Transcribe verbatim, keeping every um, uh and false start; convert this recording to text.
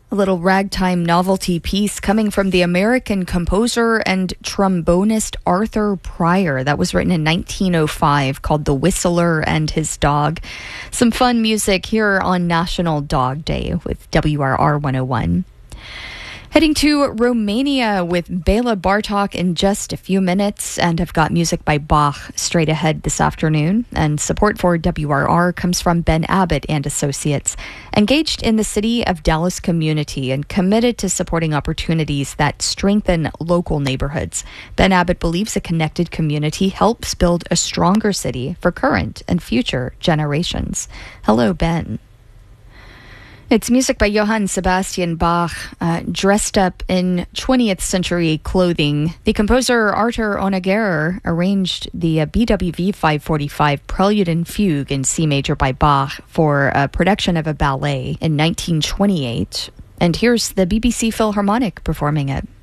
A little ragtime novelty piece coming from the American composer and trombonist Arthur Pryor. That was written in nineteen oh five, called The Whistler and His Dog. Some fun music here on National Dog Day with W R R one oh one. Heading to Romania with Bela Bartok in just a few minutes, and I've got music by Bach straight ahead this afternoon. And support for W R R comes from Ben Abbott and Associates, engaged in the City of Dallas community and committed to supporting opportunities that strengthen local neighborhoods. Ben Abbott believes a connected community helps build a stronger city for current and future generations. Hello, Ben. It's music by Johann Sebastian Bach, uh, dressed up in twentieth century clothing. The composer Artur Honegger arranged the uh, B W V five forty-five Prelude and Fugue in C major by Bach for a production of a ballet in nineteen twenty-eight. And here's the B B C Philharmonic performing it.